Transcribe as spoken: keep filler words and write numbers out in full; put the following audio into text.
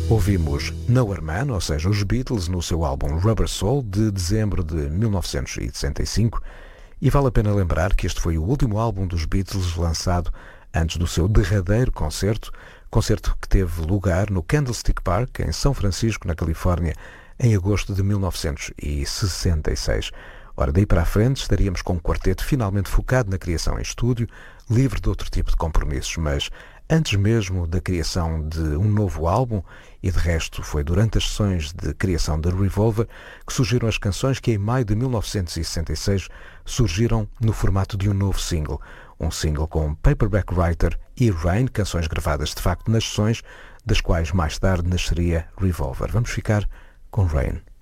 Ouvimos Nowhere Man, ou seja, os Beatles, no seu álbum Rubber Soul, de dezembro de mil novecentos e sessenta e cinco, e vale a pena lembrar que este foi o último álbum dos Beatles lançado antes do seu derradeiro concerto, concerto que teve lugar no Candlestick Park, em São Francisco, na Califórnia, em agosto de mil novecentos e sessenta e seis. Ora, daí para a frente estaríamos com um quarteto finalmente focado na criação em estúdio, livre de outro tipo de compromissos, mas antes mesmo da criação de um novo álbum, e de resto foi durante as sessões de criação da Revolver que surgiram as canções que em maio de mil novecentos e sessenta e seis surgiram no formato de um novo single. Um single com Paperback Writer e Rain, canções gravadas de facto nas sessões, das quais mais tarde nasceria Revolver. Vamos ficar com Rain.